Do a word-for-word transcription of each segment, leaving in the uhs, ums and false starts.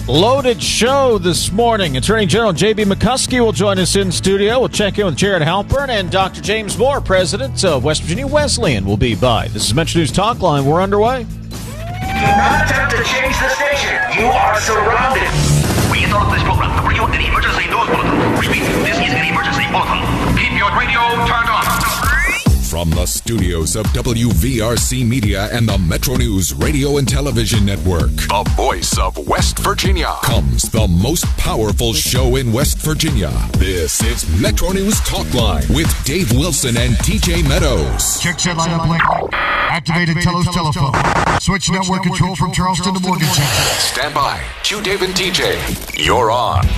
Loaded show this morning. Attorney General J B. McCuskey will join us in studio. We'll check in with Jared Halpern, and Doctor James Moore, president of West Virginia Wesleyan, will be by. This is Metro News Talk Line. We're underway. Do not attempt to change the station. You are surrounded. We interrupt this program to bring you an emergency news bulletin. Repeat, this is an emergency bulletin. Keep your radio turned on. From the studios of W V R C Media and the Metro News Radio and Television Network, the voice of West Virginia, comes the most powerful show in West Virginia. This is Metro News Talk Line with Dave Wilson and T J Meadows. Check set line up link. Activated Telos telephone. Switch network control from Charleston to Morgantown. Stand by. Q Dave and T J. You're on.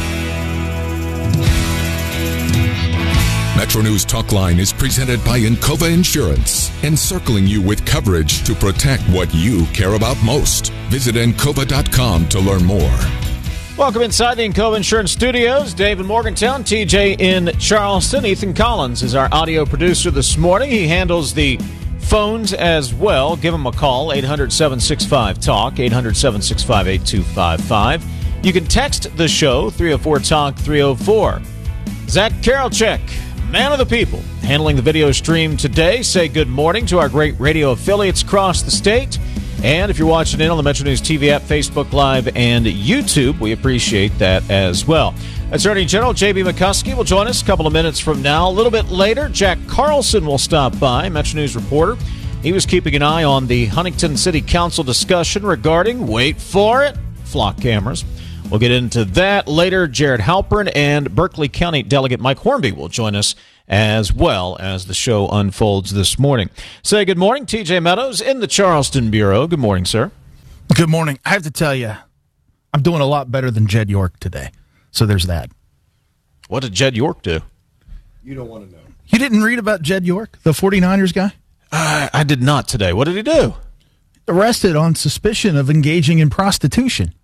Metro News Talk Line is presented by Encova Insurance, encircling you with coverage to protect what you care about most. Visit Encova dot com to learn more. Welcome inside the Encova Insurance Studios. Dave in Morgantown, T J in Charleston. Ethan Collins is our audio producer this morning. He handles the phones as well. Give him a call, eight hundred, seven six five, talk, eight hundred, seven six five, eight two five five. You can text the show, three oh four, talk, three oh four. Zach Karolchek, man of the people, handling the video stream today. Say good morning to our great radio affiliates across the state. And if you're watching in on the Metro News T V app, Facebook Live, and YouTube, we appreciate that as well. Attorney General J B. McCuskey will join us a couple of minutes from now. A little bit later, Jack Carlson will stop by, Metro News reporter. He was keeping an eye on the Huntington City Council discussion regarding, wait for it, flock cameras. We'll get into that later. Jared Halpern and Berkeley County Delegate Mike Hornby will join us as well as the show unfolds this morning. Say good morning, T J Meadows in the Charleston Bureau. Good morning, sir. Good morning. I have to tell you, I'm doing a lot better than Jed York today. So there's that. What did Jed York do? You don't want to know. You didn't read about Jed York, the forty-niners guy? Uh, I did not today. What did he do? Arrested on suspicion of engaging in prostitution.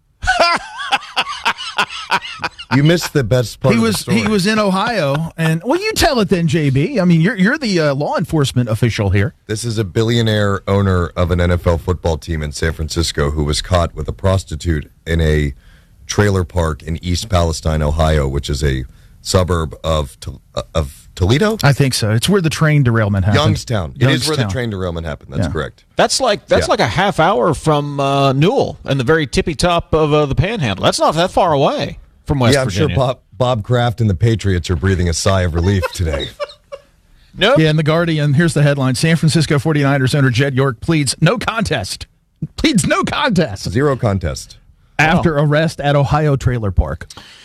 You missed the best part he of was, the story. He was in Ohio, and, well, you tell it then, J B. I mean, you're, you're the uh, law enforcement official here. This is a billionaire owner of an N F L football team in San Francisco who was caught with a prostitute in a trailer park in East Palestine, Ohio, which is a suburb of of Toledo? I think so. It's where the train derailment happened. Youngstown. It Youngstown. is where the train derailment happened. That's Yeah. correct. That's like that's Yeah. like a half hour from uh, Newell and the very tippy top of uh, the Panhandle. That's not that far away from West yeah, I'm Virginia. sure Bob, Bob Kraft and the Patriots are breathing a sigh of relief today. Nope. Yeah, in The Guardian, here's the headline. San Francisco forty-niners owner Jed York pleads no contest. Pleads no contest. Zero contest. After arrest at Ohio trailer park.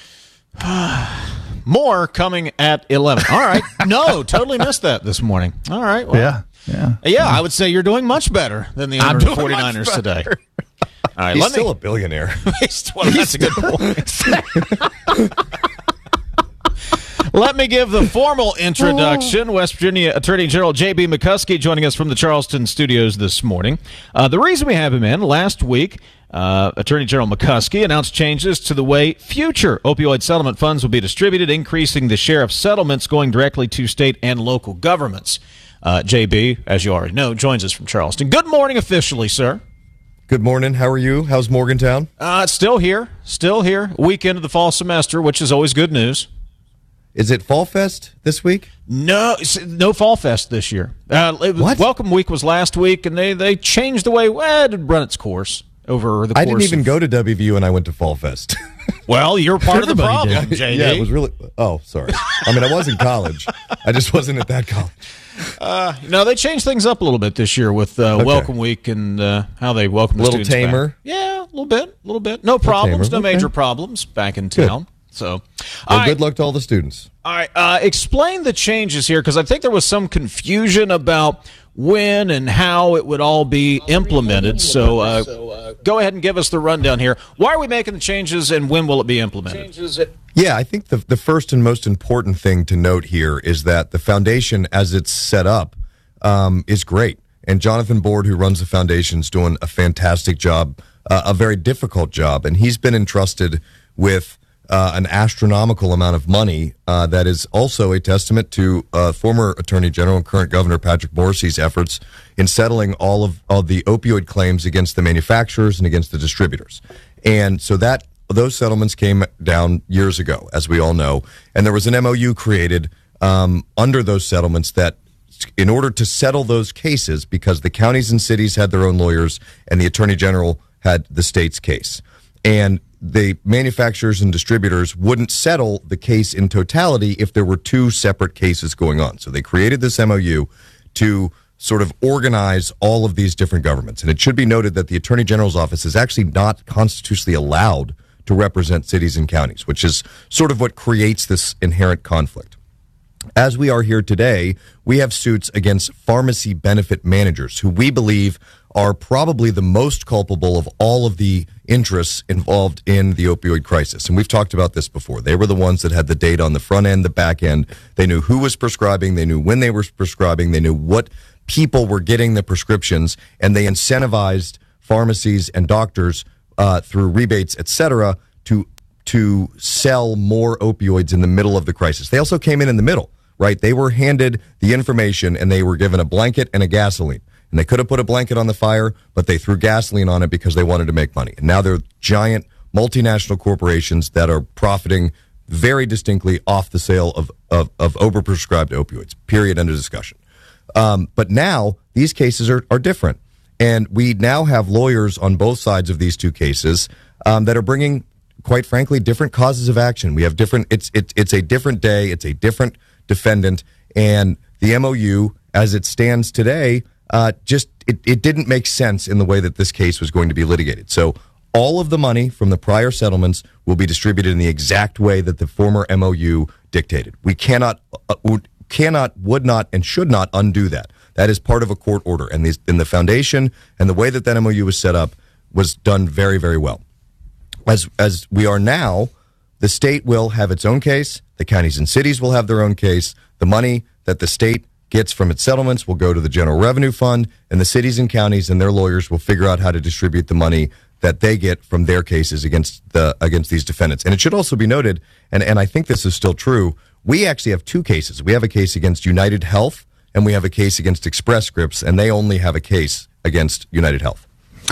More coming at eleven. All right. No, totally missed that this morning. All right. Well, Yeah, yeah. Yeah, I would say you're doing much better than the owner of the doing much forty-niners today. better. All right, He's let still me, a billionaire. well, that's a good point. Let me give the formal introduction. West Virginia Attorney General J B. McCuskey joining us from the Charleston studios this morning. Uh, the reason we have him in, last week, uh, Attorney General McCuskey announced changes to the way future opioid settlement funds will be distributed, increasing the share of settlements going directly to state and local governments. Uh, J B, as you already know, joins us from Charleston. Good morning officially, sir. Good morning. How are you? How's Morgantown? Uh, still here. Still here. Weekend of the fall semester, which is always good news. Is it Fall Fest this week? No, no Fall Fest this year. Uh, it was, What? Welcome Week was last week, and they, they changed the way well, it had run its course over the course I didn't even of, go to W V U when I went to Fall Fest. Well, you're part of the Everybody problem, did. J D. Yeah, it was really. Oh, sorry. I mean, I was in college. I just wasn't at that college. Uh, no, they changed things up a little bit this year with uh, Okay. Welcome Week and uh, how they welcome the Little students back. tamer? Yeah, a little bit, a little bit. No problems, tamer, no okay. major problems back in town. So, all Well, right. good luck to all the students. All right, uh, explain the changes here, because I think there was some confusion about when and how it would all be implemented. So uh, go ahead and give us the rundown here. Why are we making the changes, and when will it be implemented? Yeah, I think the the first and most important thing to note here is that the foundation, as it's set up, um, is great. And Jonathan Board, who runs the foundation, is doing a fantastic job, uh, a very difficult job. And he's been entrusted with uh, an astronomical amount of money uh, that is also a testament to uh, former Attorney General and current Governor Patrick Morrisey's efforts in settling all of, all the opioid claims against the manufacturers and against the distributors. And so that those settlements came down years ago, as we all know, and there was an M O U created um, under those settlements that, in order to settle those cases, because the counties and cities had their own lawyers and the Attorney General had the state's case, and the manufacturers and distributors wouldn't settle the case in totality if there were two separate cases going on. So they created this M O U to sort of organize all of these different governments. And it should be noted that the Attorney General's office is actually not constitutionally allowed to represent cities and counties, which is sort of what creates this inherent conflict. As we are here today, we have suits against pharmacy benefit managers, who we believe are probably the most culpable of all of the interests involved in the opioid crisis. And we've talked about this before. They were the ones that had the data on the front end, the back end. They knew who was prescribing. They knew when they were prescribing. They knew what people were getting the prescriptions, and they incentivized pharmacies and doctors uh, through rebates, et cetera, to to sell more opioids in the middle of the crisis. They also came in in the middle, right? They were handed the information, and they were given a blanket and a gasoline. And they could have put a blanket on the fire, but they threw gasoline on it because they wanted to make money. And now they're giant multinational corporations that are profiting very distinctly off the sale of, of, of overprescribed opioids, period, end of discussion. Um, but now these cases are, are different. And we now have lawyers on both sides of these two cases um, that are bringing, quite frankly, different causes of action. We have different, it's, it's, it's a different day, it's a different defendant, and the M O U, as it stands today, uh, just, it, it didn't make sense in the way that this case was going to be litigated. So all of the money from the prior settlements will be distributed in the exact way that the former M O U dictated. We cannot, uh, cannot, would not, and should not undo that. That is part of a court order, and these, in the foundation and the way that that M O U was set up was done very, very well. As as we are now, the state will have its own case. The counties and cities will have their own case. The money that the state gets from its settlements will go to the General Revenue Fund, and the cities and counties and their lawyers will figure out how to distribute the money that they get from their cases against the against these defendants. And it should also be noted, and, and I think this is still true, we actually have two cases. We have a case against United Health, and we have a case against Express Scripts, and they only have a case against United Health.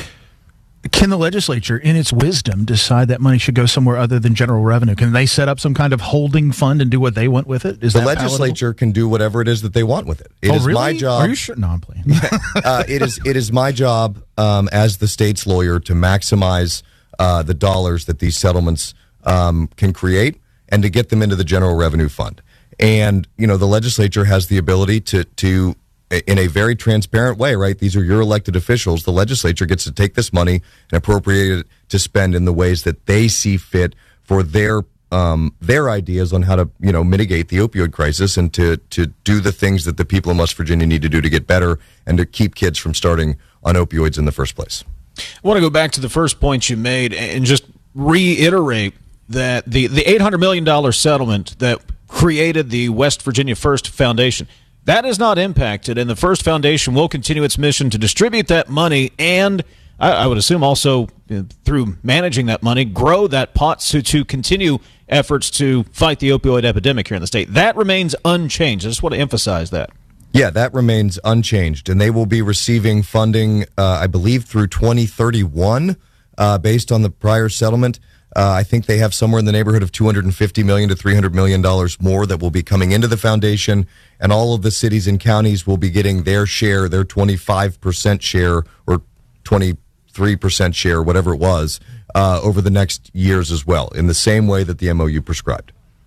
Can the legislature, in its wisdom, decide that money should go somewhere other than general revenue? Can they set up some kind of holding fund and do what they want with it? Is the that legislature palatable? can do whatever it is that they want with it. It oh, is really? my job. Are you sure? No, I'm playing. uh, it is it is my job um, as the state's lawyer to maximize uh, the dollars that these settlements um, can create and to get them into the General Revenue Fund. And you know, the legislature has the ability to to. in a very transparent way, right? These are your elected officials. The legislature gets to take this money and appropriate it to spend in the ways that they see fit for their um, their ideas on how to, you know, mitigate the opioid crisis and to to do the things that the people in West Virginia need to do to get better and to keep kids from starting on opioids in the first place. I want to go back to the first point you made and just reiterate that the, the eight hundred million dollars settlement that created the West Virginia First Foundation, that is not impacted, and the First Foundation will continue its mission to distribute that money and, I, I would assume also uh, through managing that money, grow that pot to, to continue efforts to fight the opioid epidemic here in the state. That remains unchanged. I just want to emphasize that. Yeah, that remains unchanged, and they will be receiving funding, uh, I believe, through twenty thirty-one, uh, based on the prior settlement. Uh, I think they have somewhere in the neighborhood of two hundred fifty million dollars to three hundred million dollars more that will be coming into the foundation, and all of the cities and counties will be getting their share, their twenty-five percent share or twenty-three percent share, whatever it was, uh, over the next years as well, in the same way that the M O U prescribed.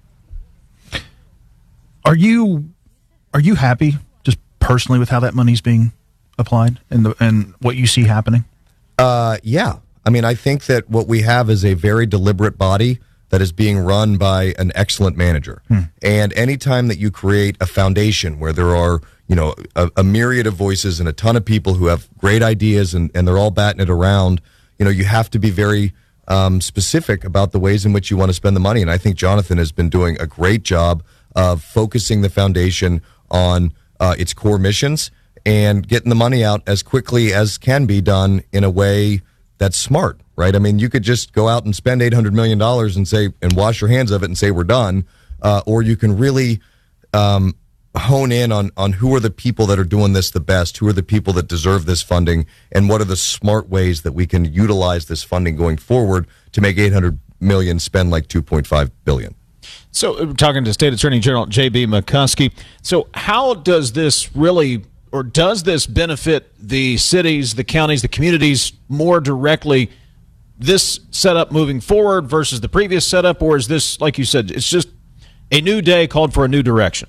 Are you are you happy, just personally, with how that money's being applied and the, and what you see happening? Uh, yeah. I mean, I think that what we have is a very deliberate body that is being run by an excellent manager. Hmm. And anytime that you create a foundation where there are, you know, a, a myriad of voices and a ton of people who have great ideas and, and they're all batting it around, you know, you have to be very um, specific about the ways in which you want to spend the money. And I think Jonathan has been doing a great job of focusing the foundation on uh, its core missions and getting the money out as quickly as can be done in a way that's smart, right? I mean, you could just go out and spend eight hundred million dollars and say, and wash your hands of it and say we're done, uh, or you can really um, hone in on on who are the people that are doing this the best, who are the people that deserve this funding, and what are the smart ways that we can utilize this funding going forward to make eight hundred million, spend like two point five billion. So, uh, talking to State Attorney General J B McCuskey, so how does this really, or does this benefit the cities, the counties, the communities more directly, this setup moving forward versus the previous setup, or is this, like you said, it's just a new day called for a new direction?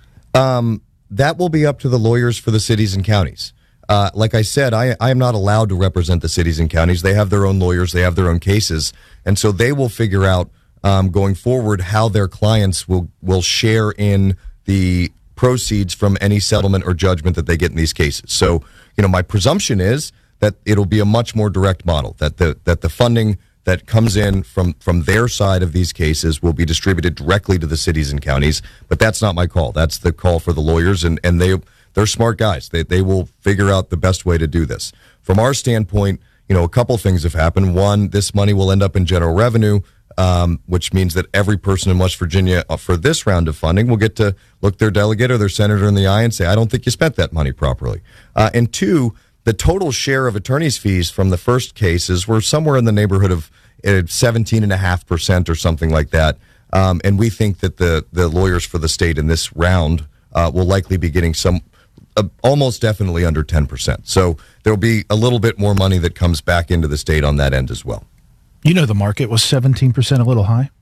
Um, that will be up to the lawyers for the cities and counties. Uh, like I said, I, I am not allowed to represent the cities and counties. They have their own lawyers. They have their own cases. And so they will figure out um, going forward how their clients will, will share in the proceeds from any settlement or judgment that they get in these cases. So, you know, my presumption is that it'll be a much more direct model, that the that the funding that comes in from, from their side of these cases will be distributed directly to the cities and counties. But that's not my call. That's the call for the lawyers, and, and they, they're smart guys. They, they will figure out the best way to do this. From our standpoint, you know, a couple things have happened. One, this money will end up in general revenue, um, which means that every person in West Virginia uh, for this round of funding will get to look their delegate or their senator in the eye and say, I don't think you spent that money properly. Uh, and two, the total share of attorney's fees from the first cases were somewhere in the neighborhood of uh, seventeen point five percent or something like that. Um, and we think that the, the lawyers for the state in this round uh, will likely be getting some, uh, almost definitely under ten percent. So there'll be a little bit more money that comes back into the state on that end as well. You know the market was seventeen percent a little high?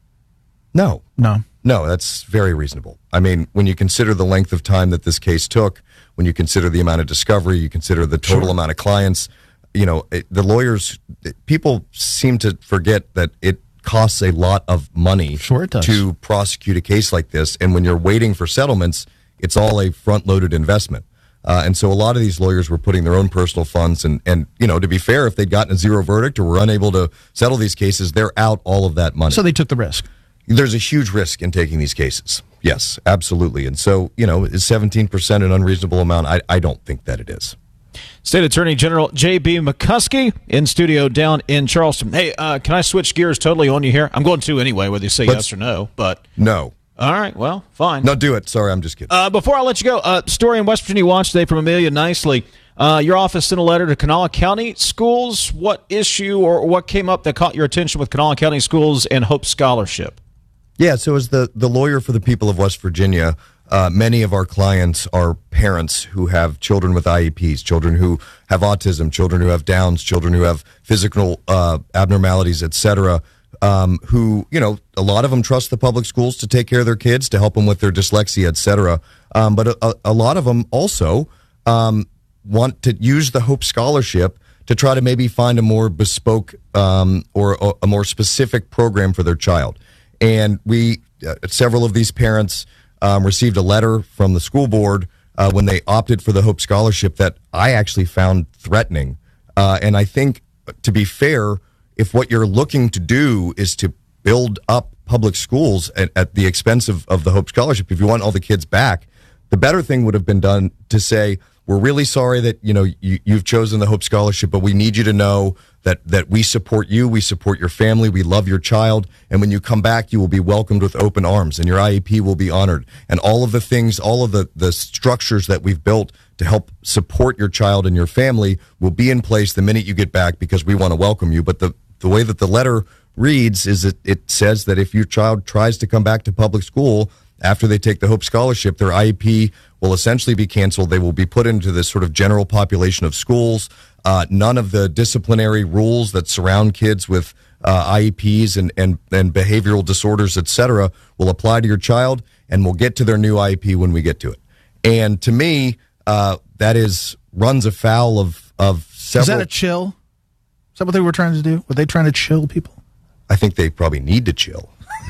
No. No. No, that's very reasonable. I mean, when you consider the length of time that this case took, when you consider the amount of discovery, you consider the total Sure. amount of clients, you know, it, the lawyers, it, people seem to forget that it costs a lot of money Sure it does. to prosecute a case like this. And when you're waiting for settlements, it's all a front-loaded investment. Uh, and so a lot of these lawyers were putting their own personal funds. And, and, you know, to be fair, if they'd gotten a zero verdict or were unable to settle these cases, they're out all of that money. So they took the risk. There's a huge risk in taking these cases. Yes, absolutely. And so, you know, is seventeen percent an unreasonable amount? I, I don't think that it is. State Attorney General J B McCuskey in studio down in Charleston. Hey, uh, can I switch gears totally on you here? I'm going to anyway, whether you say Let's, yes or no. But no. All right, well, fine. No, do it. Sorry, I'm just kidding. Uh, before I let you go, uh, story in West Virginia Watch today from Amelia Nicely. Uh, your office sent a letter to Kanawha County Schools. What issue or what came up that caught your attention with Kanawha County Schools and Hope Scholarship? Yeah, so as the, the lawyer for the people of West Virginia, uh, many of our clients are parents who have children with I E Ps, children who have autism, children who have Downs, children who have physical uh, abnormalities, et cetera, um, who, you know, a lot of them trust the public schools to take care of their kids, to help them with their dyslexia, et cetera. Um, but a, a lot of them also um, want to use the Hope Scholarship to try to maybe find a more bespoke um, or a, a more specific program for their child. And we, uh, several of these parents um, received a letter from the school board uh, when they opted for the Hope Scholarship that I actually found threatening. Uh, and I think, to be fair, if what you're looking to do is to build up public schools at, at the expense of, of the Hope Scholarship, if you want all the kids back, the better thing would have been done to say, we're really sorry that, you know, you, you've chosen the Hope Scholarship, but we need you to know that, that we support you, we support your family, we love your child, and when you come back, you will be welcomed with open arms, and your I E P will be honored. And all of the things, all of the, the structures that we've built to help support your child and your family will be in place the minute you get back, because we want to welcome you. But the, the way that the letter reads is that it says that if your child tries to come back to public school after they take the Hope Scholarship, their I E P will essentially be canceled. They will be put into this sort of general population of schools. Uh, none of the disciplinary rules that surround kids with uh, I E Ps and, and, and behavioral disorders, et cetera, will apply to your child, and we'll get to their new I E P when we get to it. And to me, uh, that is runs afoul of, of several... Is that a chill? Is that what they were trying to do? Were they trying to chill people? I think they probably need to chill.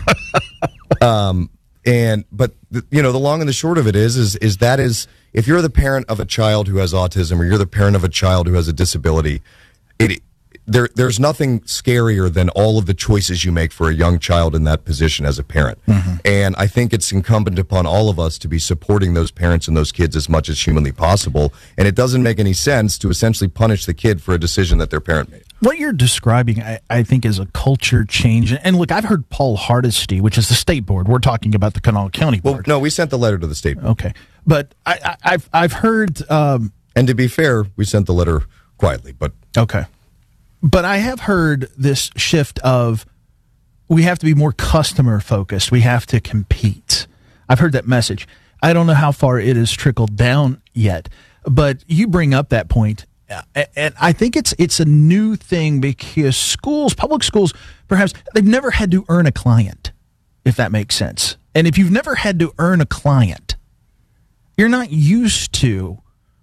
um And, but, the, you know, the long and the short of it is, is, is that is, if you're the parent of a child who has autism, or you're the parent of a child who has a disability, it, there, there's nothing scarier than all of the choices you make for a young child in that position as a parent. Mm-hmm. And I think it's incumbent upon all of us to be supporting those parents and those kids as much as humanly possible. And it doesn't make any sense to essentially punish the kid for a decision that their parent made. What you're describing, I, I think, is a culture change. And look, I've heard Paul Hardesty, which is the state board. We're talking about the Kanawha County board. Well, no, we sent the letter to the state board. Okay. But I, I, I've, I've heard... Um, and to be fair, we sent the letter quietly, but... Okay. But I have heard this shift of we have to be more customer focused. We have to compete. I've heard that message. I don't know how far it has trickled down yet, but you bring up that point, and I think it's it's a new thing because schools, public schools, perhaps they've never had to earn a client, if that makes sense. And if you've never had to earn a client, you're not used to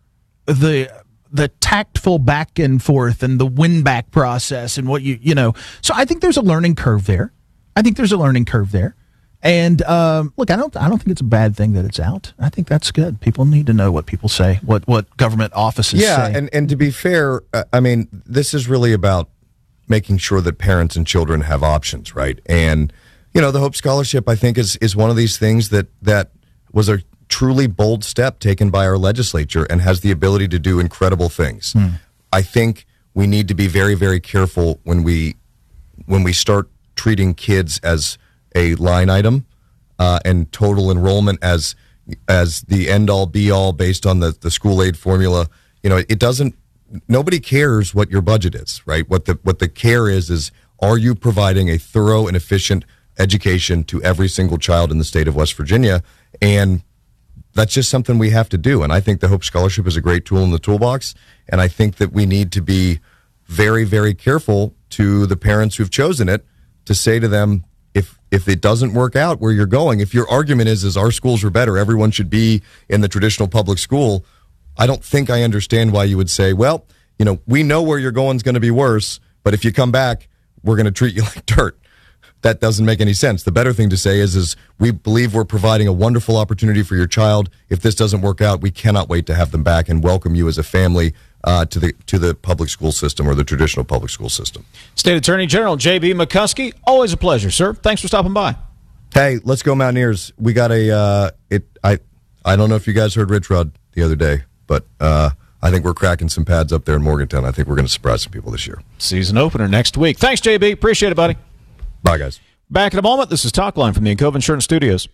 the the tactful back and forth and the win back process and what you you know. So I think there's a learning curve there. I think there's a learning curve there. And um, look, I don't I don't think it's a bad thing that it's out. I think that's good. People need to know what people say, what what government offices yeah, say. Yeah, and, and to be fair, uh, I mean, this is really about making sure that parents and children have options, right? And, you know, the Hope Scholarship, I think, is is one of these things that, that was a truly bold step taken by our legislature and has the ability to do incredible things. Hmm. I think we need to be very, very careful when we when we start treating kids as a line item uh, and total enrollment as as the end all be all based on the, the school aid formula. You know, it doesn't. Nobody cares what your budget is, right? What the what the care is is are you providing a thorough and efficient education to every single child in the state of West Virginia? And that's just something we have to do. And I think the Hope Scholarship is a great tool in the toolbox. And I think that we need to be very, very careful to the parents who've chosen it to say to them, if if it doesn't work out where you're going, if your argument is, is our schools are better, everyone should be in the traditional public school, I don't think I understand why you would say, well, you know, we know where you're going is going to be worse, but if you come back, we're going to treat you like dirt. That doesn't make any sense. The better thing to say is, is we believe we're providing a wonderful opportunity for your child. If this doesn't work out, we cannot wait to have them back and welcome you as a family uh, to the to the public school system or the traditional public school system. State Attorney General J B McCuskey, always a pleasure, sir. Thanks for stopping by. Hey, let's go Mountaineers. We got a uh, it. I I don't know if you guys heard Rich Rod the other day, but uh, I think we're cracking some pads up there in Morgantown. I think we're going to surprise some people this year. Season opener next week. Thanks, J B. Appreciate it, buddy. Bye, guys. Back in a moment. This is Talkline from the Encova Insurance Studios.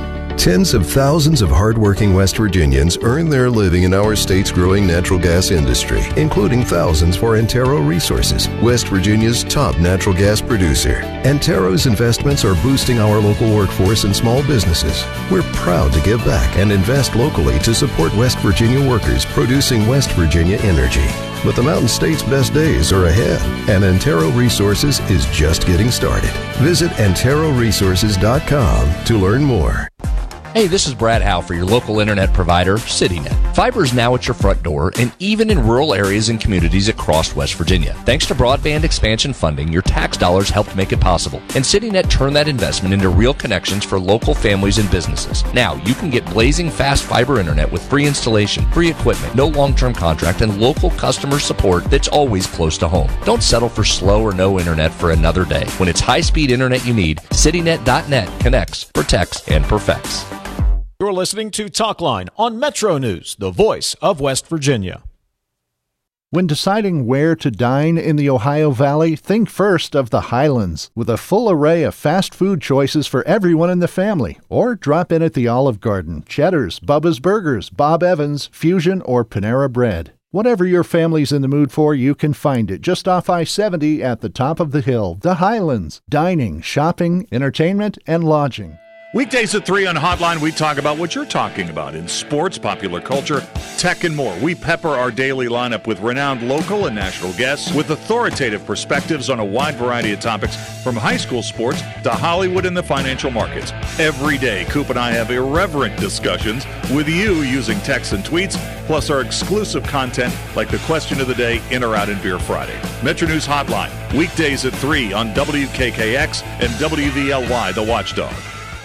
Tens of thousands of hardworking West Virginians earn their living in our state's growing natural gas industry, including thousands for Antero Resources, West Virginia's top natural gas producer. Antero's investments are boosting our local workforce and small businesses. We're proud to give back and invest locally to support West Virginia workers producing West Virginia energy. But the Mountain State's best days are ahead, and Antero Resources is just getting started. Visit antero resources dot com to learn more. Hey, this is Brad Howe for your local internet provider, CityNet. Fiber is now at your front door and even in rural areas and communities across West Virginia. Thanks to broadband expansion funding, your tax dollars helped make it possible. And CityNet turned that investment into real connections for local families and businesses. Now, you can get blazing fast fiber internet with free installation, free equipment, no long-term contract, and local customer support that's always close to home. Don't settle for slow or no internet for another day. When it's high-speed internet you need, citynet dot net connects, protects, and perfects. You're listening to Talkline on Metro News, the voice of West Virginia. When deciding where to dine in the Ohio Valley, think first of the Highlands, with a full array of fast food choices for everyone in the family. Or drop in at the Olive Garden, Cheddar's, Bubba's Burgers, Bob Evans, Fusion, or Panera Bread. Whatever your family's in the mood for, you can find it just off I seventy at the top of the hill. The Highlands. Dining, shopping, entertainment, and lodging. Weekdays at three on Hotline, we talk about what you're talking about in sports, popular culture, tech, and more. We pepper our daily lineup with renowned local and national guests with authoritative perspectives on a wide variety of topics, from high school sports to Hollywood and the financial markets. Every day, Coop and I have irreverent discussions with you using texts and tweets, plus our exclusive content like the question of the day, In or Out in Beer Friday. Metro News Hotline, weekdays at three on W K K X and W V L Y, The Watchdog.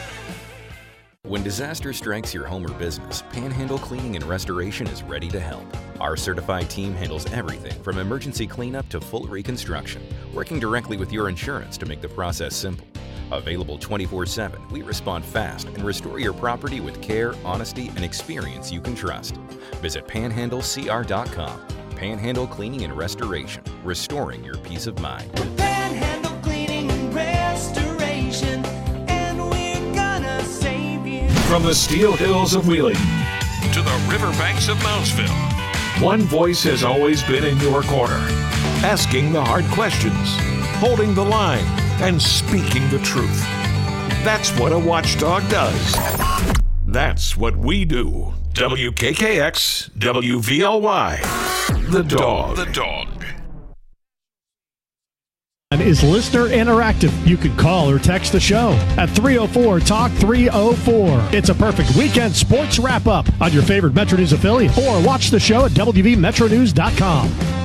When disaster strikes your home or business, Panhandle Cleaning and Restoration is ready to help. Our certified team handles everything from emergency cleanup to full reconstruction, working directly with your insurance to make the process simple. Available twenty-four seven, we respond fast and restore your property with care, honesty, and experience you can trust. Visit panhandle c r dot com. Panhandle Cleaning and Restoration, restoring your peace of mind. Panhandle Cleaning and Restoration, and we're gonna save you. From the Steel Hills of Wheeling to the riverbanks of Moundsville, one voice has always been in your corner, asking the hard questions, holding the line, and speaking the truth. That's what a watchdog does. That's what we do. W K K X, W V L Y. The Dog. The Dog. Is listener interactive. You can call or text the show at three oh four talk three oh four. It's a perfect weekend sports wrap up on your favorite Metro News affiliate, or watch the show at W V Metro News dot com.